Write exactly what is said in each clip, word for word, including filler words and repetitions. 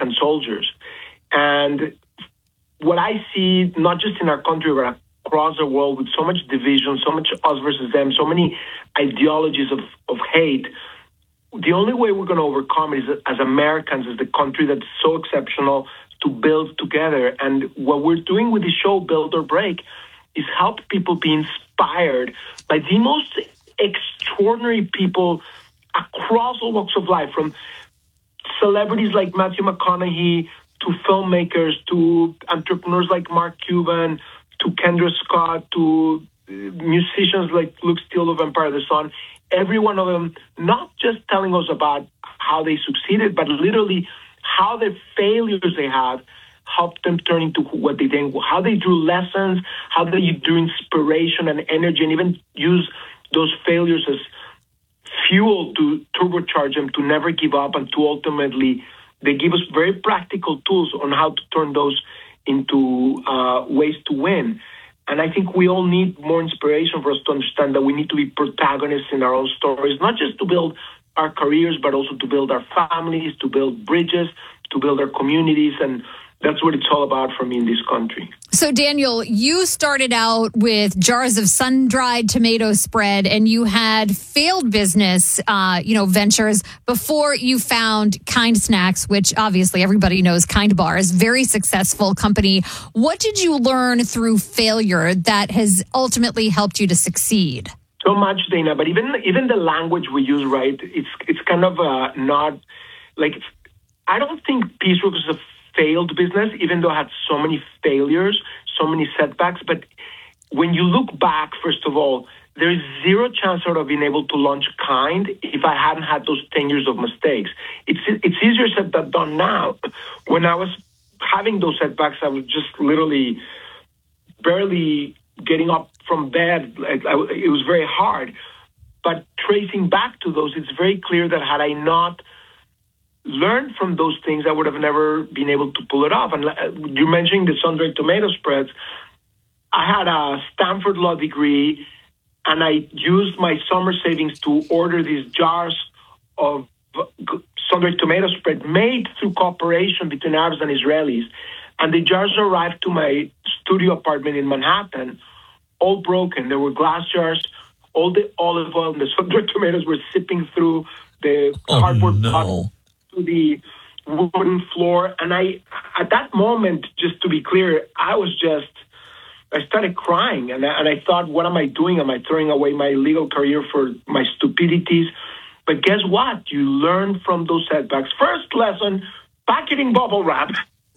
American soldiers. And what I see, not just in our country, but across the world, with so much division, so much us versus them, so many ideologies of, of hate, the only way we're going to overcome it is as Americans, as the country that's so exceptional, to build together. And what we're doing with the show, Build or Break, is help people be inspired by the most extraordinary people across all walks of life, from celebrities like Matthew McConaughey to filmmakers, to entrepreneurs like Mark Cuban, to Kendra Scott, to musicians like Luke Steele of Empire of the Sun. Every one of them, not just telling us about how they succeeded, but literally how the failures they had helped them turn into what they think, how they drew lessons, how they drew inspiration and energy, and even use those failures as fuel to turbocharge them, to never give up, and to ultimately, they give us very practical tools on how to turn those into uh, ways to win. And I think we all need more inspiration for us to understand that we need to be protagonists in our own stories, not just to build our careers, but also to build our families, to build bridges, to build our communities. And that's what it's all about for me in this country. So, Daniel, you started out with jars of sun-dried tomato spread, and you had failed business, uh, you know, ventures before you found Kind Snacks, which obviously everybody knows Kind Bar is a very successful company. What did you learn through failure that has ultimately helped you to succeed? So much, Dana. But even even the language we use, right? It's it's kind of uh, not like, I don't think Peace Group is a failed business, even though I had so many failures, so many setbacks. But when you look back, first of all, there is zero chance I would have been able to launch Kind if I hadn't had those ten years of mistakes. It's it's easier said than done now. When I was having those setbacks, I was just literally barely getting up from bed. It was very hard. But tracing back to those, it's very clear that had I not learned from those things, I would have never been able to pull it off. And you mentioned the sun-dried tomato spreads. I had a Stanford law degree, and I used my summer savings to order these jars of sun-dried tomato spread made through cooperation between Arabs and Israelis. And the jars arrived to my studio apartment in Manhattan, all broken. There were glass jars. All the olive oil and the sun-dried tomatoes were sipping through the oh, cardboard no. box to the wooden floor. And I, at that moment, just to be clear, I was just, I started crying. And I, and I thought, what am I doing? Am I throwing away my legal career for my stupidities? But guess what? You learn from those setbacks. First lesson, packaging bubble wrap.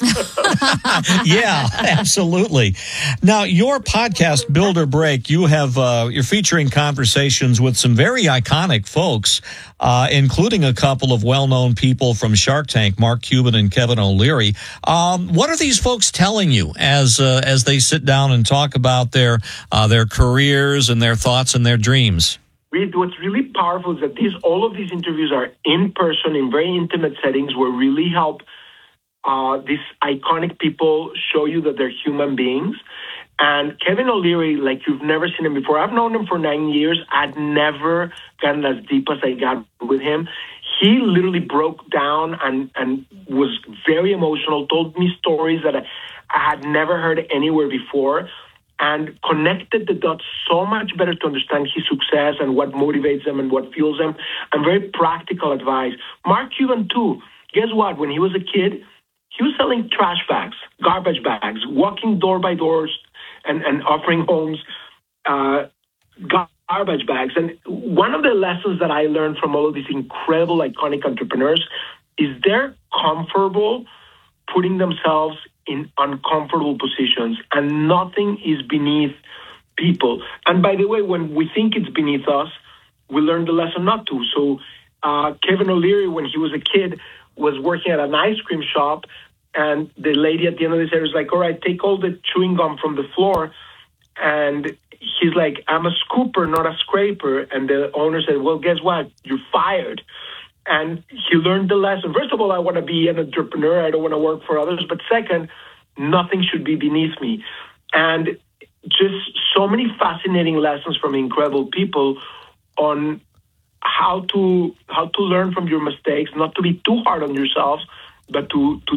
Yeah, absolutely. Now, your podcast, Build or Break, you have uh, you're featuring conversations with some very iconic folks, uh, including a couple of well-known people from Shark Tank, Mark Cuban and Kevin O'Leary. Um, what are these folks telling you as uh, as they sit down and talk about their uh, their careers and their thoughts and their dreams? What's really powerful is that these all of these interviews are in person, in very intimate settings, where really help Uh, these iconic people show you that they're human beings. And Kevin O'Leary, like you've never seen him before. I've known him for nine years. I'd never gotten as deep as I got with him. He literally broke down and, and was very emotional, told me stories that I, I had never heard anywhere before, and connected the dots so much better to understand his success and what motivates him and what fuels him, and very practical advice. Mark Cuban, too. Guess what? When he was a kid, he was selling trash bags, garbage bags, walking door by doors and, and offering homes uh, garbage bags. And one of the lessons that I learned from all of these incredible, iconic entrepreneurs is they're comfortable putting themselves in uncomfortable positions, and nothing is beneath people. And by the way, when we think it's beneath us, we learn the lesson not to. So uh, Kevin O'Leary, when he was a kid, was working at an ice cream shop, and the lady at the end of the day was like, all right, take all the chewing gum from the floor. And he's like, I'm a scooper, not a scraper. And the owner said, well, guess what? You're fired. And he learned the lesson. First of all, I want to be an entrepreneur. I don't want to work for others. But second, nothing should be beneath me. And just so many fascinating lessons from incredible people on how to how to learn from your mistakes, not to be too hard on yourself, but to to